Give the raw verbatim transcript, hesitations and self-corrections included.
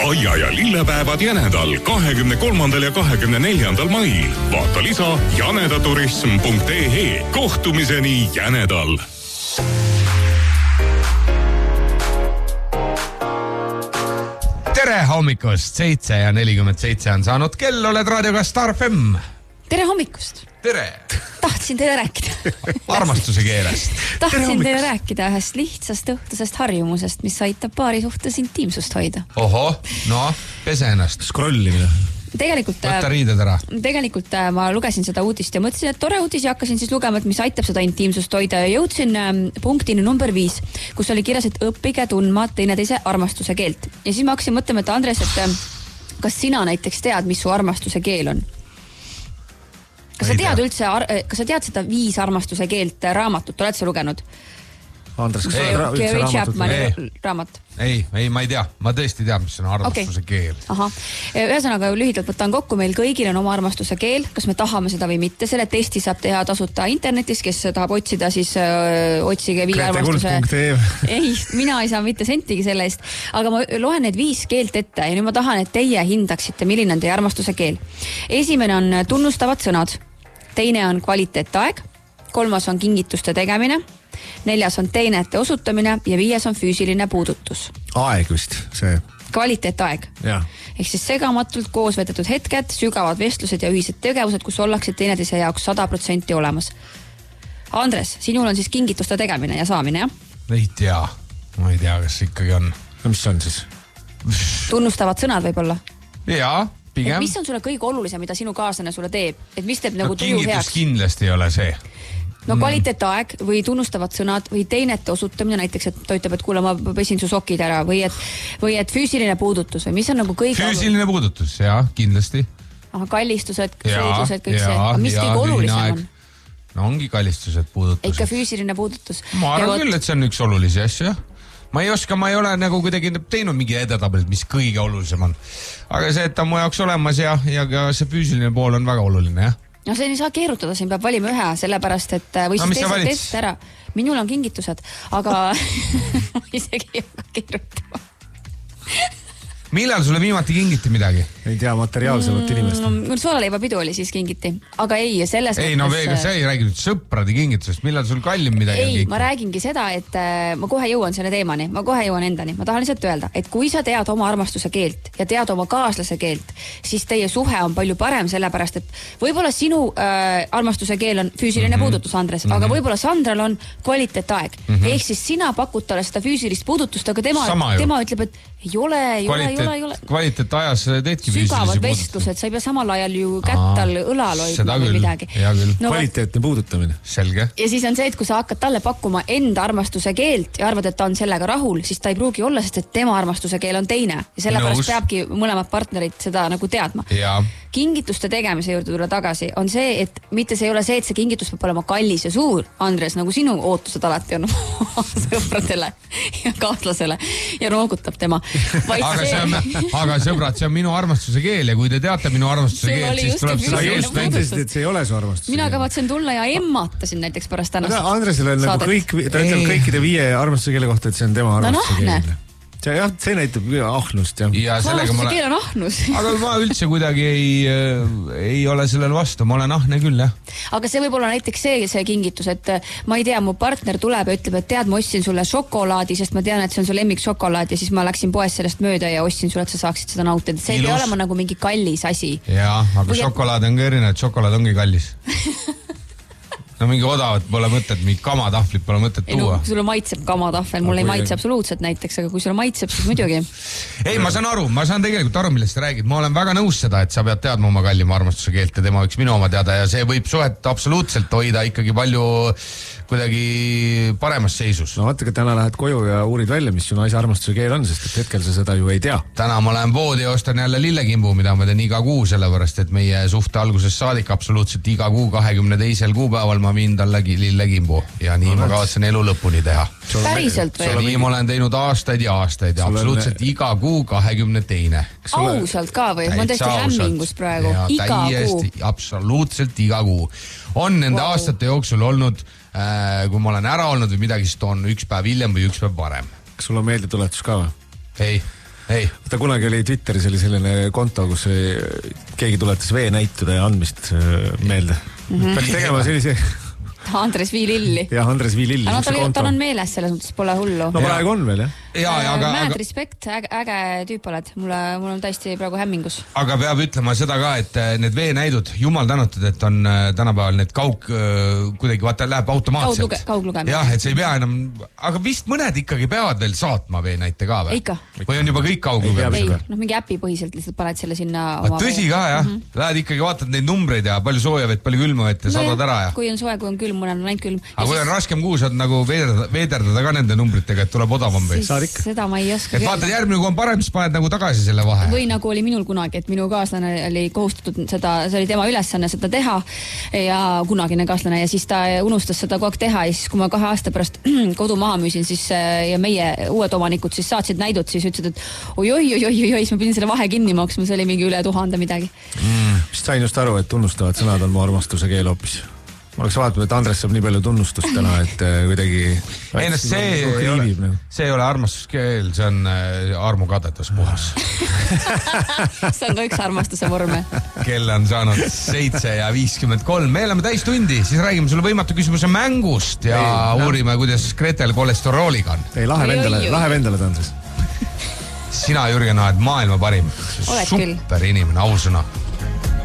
aia- ja lillepäevad Jänedal kahekümne kolmandal ja kahekümne neljandal mail. Vaata lisa janedaturism punkt ee. Kohtumiseni Jänedal. Tere hommikust, seitse ja nelikümmend seitse on saanud kell, oled raadioga Star F M. Tere hommikust. Tere. Tahtsin teile rääkida. Armastuse keelest. Tahtsin teile rääkida ühest lihtsast õhtusest harjumusest, mis aitab paari suhtes intiimsust hoida. Oho, no, pese ennast. Scrollimine. Tegelikult, Võtta riided ära. Tegelikult ma lugesin seda uudist ja mõtlesin, et tore uudis ja hakkasin siis lugema, et mis aitab seda intiimsust hoida ja jõudsin punktini number viis, kus oli kirjas, et õppige tundma teineteise armastuse keelt. Ja siis ma hakkasin mõtlema, et Andres, et kas sina näiteks tead, mis su armastuse keel on? Kas sa tead üldse, kas sa tead seda viis armastuse keelt raamatut, oled sa lugenud? Andres, kas sa üldse raamatut? Chapmani raamat? Ei, ei, ma ei tea. Ma tõesti tean, mis on armastuse okay. keel. Aha. Ühesõnaga lühidalt võtan kokku, meil kõigil on oma armastuse keel, kas me tahame seda või mitte. Selle testi saab teha tasuta internetis, kes tahab otsida, siis öö, otsige viie armastuse. Ei, mina ei saa mitte sentigi selle eest, aga ma loen need viis keelt ette ja nüüd ma tahan, et teie hindaksite, milline on teie armastuse keel. Esimene on tunnustavad sõnad, teine on kvaliteetaeg, kolmas on kingituste tegemine, neljas on teenete osutamine ja viies on füüsiline puudutus. Aeg vist, see. Kvaliteetaeg. Ja. Ehk siis segamatult koos vedetud hetked, sügavad vestlused ja ühised tegevused, kus ollakse teineteise jaoks sada protsenti olemas. Andres, sinul on siis kingituste tegemine ja saamine, jah? Ei tea. Ma ei tea, kas ikkagi on. No mis on siis? Tunnustavad sõnad võib-olla? Jaa, pigem. Et mis on sulle kõige olulisem, mida sinu kaaslane sulle teeb? Et mis teeb no, nagu tuju heaks? Kingitus kindlasti ei ole see. No kvaliteetaeg või tunnustavad sõnad või teinete osutamine näiteks, et ta ütleb, et kuule, ma pesin su sokid ära või et, või et füüsiline puudutus või mis on nagu kõige... Füüsiline puudutus, jah, kindlasti. Aha, kallistused, sõidused, kõik see. Aga mis kõige olulisem on? No ongi kallistused, puudutused. Ikka füüsiline puudutus. Ma arvan küll, et see on üks olulisi asju, jah. Ma ei oska, ma ei ole nagu kuidagi teinud mingi edetabelit, mis kõige olulisem on. Aga see, et ta mu jaoks olemas ja, ja ka see füüsiline pool on väga oluline, jah. No see ei saa keerutada, siin peab valima ühe, sellepärast, et või no, siis teised test ära. Minul on kingitused, aga isegi ei hakka keerutama. Millal sulle viimati kingiti midagi? Ei tea, materiaalsemat inimest. Mul soolaleivapidu oli siis kingiti, aga ei, selles ei, no veega see ei räägi nüüd sõprade kingitusest, millal sul kallim midagi ei, on kingiti? Ma räägingi seda, et äh, ma kohe jõuan selle teemani, ma kohe jõuan endani. Ma tahan lihtsalt öelda, et kui sa tead oma armastuse keelt ja tead oma kaaslase keelt, siis teie suhe on palju parem, sellepärast, et võib-olla sinu äh, armastuse keel on füüsiline mm-hmm. puudutus, Andres, mm-hmm. aga võib-olla Sandral on kvaliteetaeg. Mm-hmm. Ehk siis sina pakud talle seda füüsilist puudutust, aga tema, tema ütleb, et ei ole, ei Kvaliteet, ole, ei ole, ei ole. Kvaliteet ajas teedki füüsilisi sügavad vestlused, sa ei pea samal ajal ju kättal õlal hoidma või midagi. No, kvaliteetne puudutamine. Selge. Ja siis on see, et kui sa hakkad talle pakkuma enda armastuse keelt ja arvad, et ta on sellega rahul, siis ta ei pruugi olla, sest et tema armastuse keel on teine. Ja sellepärast Nõus. Peabki mõlemad partnerid seda nagu teadma. Ja. Kingituste tegemise juurde tulla tagasi on see, et mitte see ei ole see, et see kingitus peab olema kallis ja suur, Andres, nagu sinu ootused alati on sõpradele ja kaaslasele ja noogutab tema. Aga, see on, aga sõbrad, see on minu armastuse keel ja kui te teate minu armastuse see keelt, siis tuleb seda just ütlesid, et see ei ole su armastuse Mina kavatsen tulla ja emmatasin näiteks pärast tänast saadet. Andresel on nagu kõik, ta ütleb kõikide viie armastuse keele kohta, et see on tema armastuse no, keel. See, jah, see näitab ahnust, jah. Ja armastuse ma... keel on ahnus. Aga ma üldse kuidagi ei, ei ole sellel vastu, ma olen ahne küll, jah. Aga see võib olla näiteks see, see kingitus, et ma ei tea, mu partner tuleb ja ütleb, et tead, ma ostsin sulle šokolaadi, sest ma tean, et see on su lemmik šokolaad ja siis ma läksin poes sellest mööda ja ostsin sulle, et sa saaksid seda nautida. See Ilus. Ei ole ma nagu mingi kallis asi. Jaa, aga Või... šokolaad on ka erinev, et šokolaad ongi kallis. No mingi odavat pole mõtet, mingi kamatahvlit pole mõtet tuua. Ei, no, kui sulle maitseb kamatahvel, mul no, ei maitse absoluutselt näiteks, aga kui sulle maitseb, siis muidugi. Ei, ma saan aru, ma saan tegelikult aru, millest sa räägid. Ma olen väga nõus seda, et sa pead teadma oma kallima armastuse keelt ja tema võiks minu oma teada ja see võib suhet absoluutselt hoida ikkagi palju kuidagi paremas seisus. No vaata, täna lähed koju ja uurid välja, mis su naise armastuse keel on, sest et hetkel sa seda ju ei tea. Täna ma lähen poodi ja ostan jälle lillekimbu, mida ma teen iga kuu, sellepärast et meie suhte algusest saadik absoluutselt iga kuu kahekümne teisel kuupäeval ma viin talle lillekimbu ja nii no, ma kavatsen elu lõpuni teha. Päriselt või? Nii ma olen teinud aastaid ja aastaid ja absoluutselt on... iga kuu kahekümne teine. Sulle... Ausalt ka või? Ma tõesti hämmingus praegu. Ja, iga täiesti, kuu. Absoluutselt iga kuu. On nende wow. aastate jooksul olnud, äh, kui ma olen ära olnud või midagi, siis toon üks päev hiljem või üks päev varem. Kas sul on meeldetuletus ka või? Ei. ta kunagi oli Twitteris oli selline konto, kus keegi tuletas veenäitude andmist meelde. Mm-hmm. Peaks tegema sellise... Andres Viililli. Jah, Andres Viililli. No, ta, ta on meeles, selles mõttes pole hullu. No praegu on veel, jah? Ja, ja, aga, Mäed aga... respekt, äge, äge tüüp oled. Mulle, mul on täiesti praegu hämmingus. Aga peab ütlema seda ka, et need veenäidud, jumal tänatud, et on tänapäeval need kaug, kuidagi vaata, läheb automaatselt. Kaugluge, kauglugem. Jah, et see ei pea enam, aga vist mõned ikkagi peavad veel saatma veenäite ka või? Ikka. Või on juba kõik kauglugem? Ei, noh, mingi äpi põhiselt lihtsalt paned selle sinna oma tõsi ka, jah. Mm -hmm. Lähed ikkagi vaatad neid numbreid ja palju soojavet, palju külmavet ja no sadad ära ja. Kui on soe, kui on külm, mõnel on ainult külm. Aga kui on raskem kuus, on nagu veederdada, veederdada ka nende numbritega, et tuleb odavam või? Seda ma ei oska. Et vaatad järgmine, kui on parem, siis paned nagu tagasi selle vahe. Või nagu oli minul kunagi, et minu kaaslane oli kohustatud seda, see oli tema ülesanne seda teha ja kunagine kaaslane ja siis ta unustas seda kogu aeg teha ja siis kui ma kahe aasta pärast kodu maha müüsin siis ja meie uued omanikud siis saatsid näidud, siis ütlesid, et oi, oi, oi, oi, oi, siis ma pidin selle vahe kinni maksma, see oli mingi üle tuhande midagi. Mm, sain just aru, et tunnustavad sõnad on mu armastuse keel hoopis. Ma oleks vaatama, et Andres saab nii palju tunnustust täna, et kuidagi... Ei, no see, ei ole, see ei ole armastuskeel, see on armukadedus puhas. See on ka üks armastuse vorme. Kell on saanud seitse ja viiskümmend kolm. Me oleme täis tundi, siis räägime sulle võimatu küsimuse mängust ja ei, uurime, no. Kuidas Gretel kolesterooliga on. Ei, lahe vendale, lahe vendale ta Andres. Sina, Jürgen, oled maailma parim. Oled super küll. Inimene, ausõna.